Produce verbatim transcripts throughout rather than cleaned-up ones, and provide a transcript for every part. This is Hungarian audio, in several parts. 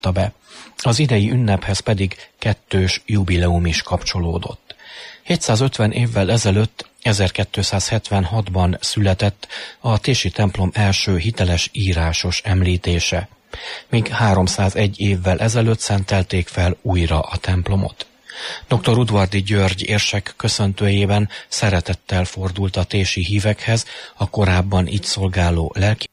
be. Az idei ünnephez pedig kettős jubileum is kapcsolódott. hétszázötven évvel ezelőtt, ezerkétszázhetvenhatban született a tési templom első hiteles írásos említése, míg háromszázegy évvel ezelőtt szentelték fel újra a templomot. doktor Udvardy György érsek köszöntőjében szeretettel fordult a tési hívekhez, a korábban itt szolgáló lelki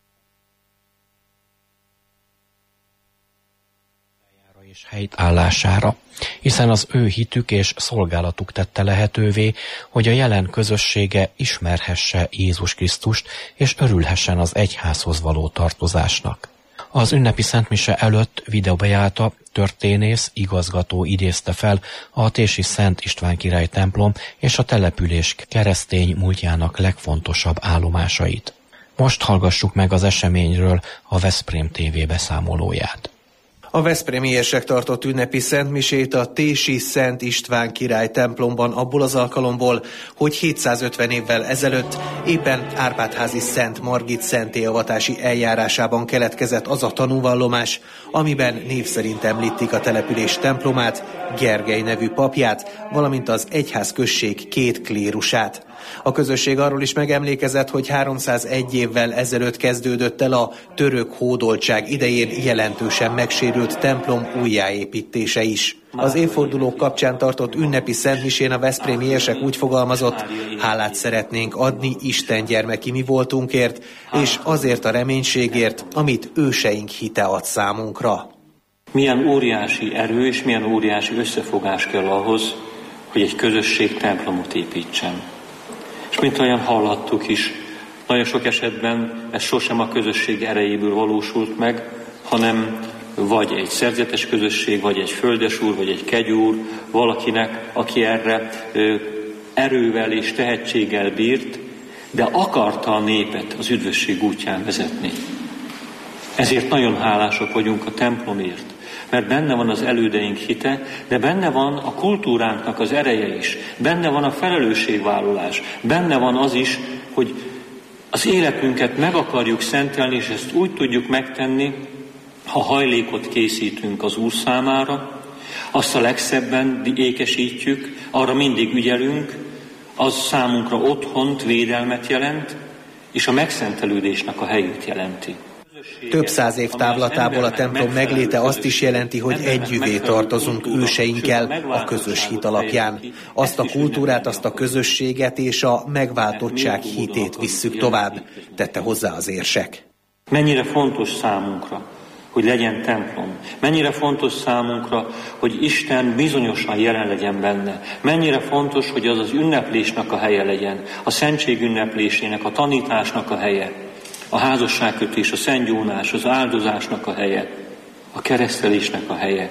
és helytállására, hiszen az ő hitük és szolgálatuk tette lehetővé, hogy a jelen közössége ismerhesse Jézus Krisztust, és örülhessen az egyházhoz való tartozásnak. Az ünnepi szentmise előtt Vida Beáta történész, igazgató idézte fel a tési Szent István király templom és a település keresztény múltjának legfontosabb állomásait. Most hallgassuk meg az eseményről a Veszprém té vé beszámolóját. A veszprémi érsek tartott ünnepi szentmisét a tési Szent István király templomban abból az alkalomból, hogy hétszázötven évvel ezelőtt éppen Árpád-házi Szent Margit szentélyavatási eljárásában keletkezett az a tanúvallomás, amiben név szerint említik a település templomát, Gergely nevű papját, valamint az egyház község két klérusát. A közösség arról is megemlékezett, hogy háromszázegy évvel ezelőtt kezdődött el a török hódoltság idején jelentősen megsérült templom újjáépítése is. Az évfordulók kapcsán tartott ünnepi szentmisén a veszprémi érsek úgy fogalmazott: hálát szeretnénk adni Isten gyermeki mi voltunkért, és azért a reménységért, amit őseink hite ad számunkra. Milyen óriási erő és milyen óriási összefogás kell ahhoz, hogy egy közösség templomot építsen. És mint olyan hallhattuk is, nagyon sok esetben ez sosem a közösség erejéből valósult meg, hanem vagy egy szerzetes közösség, vagy egy földesúr, vagy egy kegyúr, valakinek, aki erre ö, erővel és tehetséggel bírt, de akarta a népet az üdvösség útján vezetni. Ezért nagyon hálásak vagyunk a templomért, mert benne van az elődeink hite, de benne van a kultúránknak az ereje is, benne van a felelősségvállalás, benne van az is, hogy az életünket meg akarjuk szentelni, és ezt úgy tudjuk megtenni, ha hajlékot készítünk az Úr számára, azt a legszebben ékesítjük, arra mindig ügyelünk, az számunkra otthont, védelmet jelent, és a megszentelődésnek a helyét jelenti. Több száz év távlatából a templom megléte azt is jelenti, hogy együvé tartozunk őseinkkel a közös hit alapján. Azt a kultúrát, azt a közösséget és a megváltottság hitét visszük tovább, tette hozzá az érsek. Mennyire fontos számunkra, hogy legyen templom. Mennyire fontos számunkra, hogy Isten bizonyosan jelen legyen benne. Mennyire fontos, hogy az az ünneplésnek a helye legyen, a szentség ünneplésének, a tanításnak a helye, a házasságkötés, a szentgyónás, az áldozásnak a helye, a keresztelésnek a helye.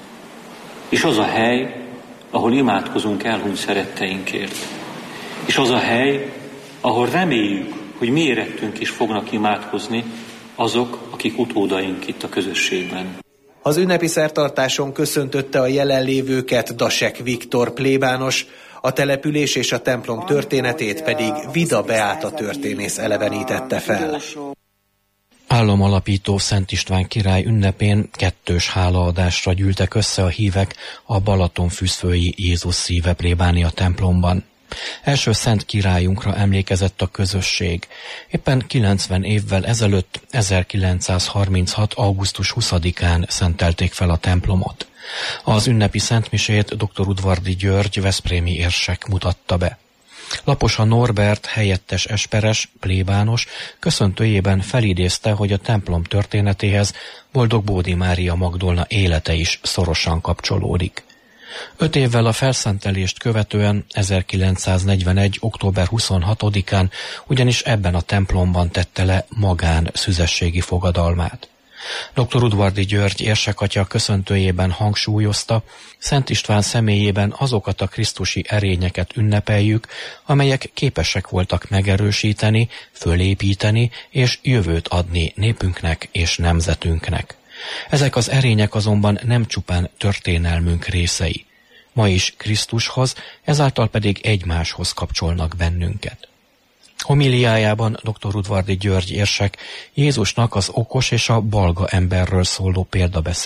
És az a hely, ahol imádkozunk elhunyt szeretteinkért. És az a hely, ahol reméljük, hogy mi érettünk is fognak imádkozni azok, akik utódaink itt a közösségben. Az ünnepi szertartáson köszöntötte a jelenlévőket Dasek Viktor plébános, a település és a templom történetét pedig Vida Beáta történész elevenítette fel. Államalapító Szent István király ünnepén kettős hálaadásra gyűltek össze a hívek a Balatonfüszfői Jézus Szíve plébánia templomban. Első szent királyunkra emlékezett a közösség. Éppen kilencven évvel ezelőtt, ezerkilencszázharminchat. augusztus huszadikán szentelték fel a templomot. Az ünnepi szentmisét doktor Udvardy György veszprémi érsek mutatta be. Laposa Norbert helyettes esperes, plébános köszöntőjében felidézte, hogy a templom történetéhez Boldog Bódi Mária Magdolna élete is szorosan kapcsolódik. Öt évvel a felszentelést követően ezerkilencszáznegyvenegy. október huszonhatodikán ugyanis ebben a templomban tette le magán szüzességi fogadalmát. doktor Udvardy György érsekatya köszöntőjében hangsúlyozta, Szent István személyében azokat a krisztusi erényeket ünnepeljük, amelyek képesek voltak megerősíteni, fölépíteni és jövőt adni népünknek és nemzetünknek. Ezek az erények azonban nem csupán történelmünk részei. Ma is Krisztushoz, ezáltal pedig egymáshoz kapcsolnak bennünket. Homiliájában doktor Udvardy György érsek Jézusnak az okos és a balga emberről szóló példabeszédét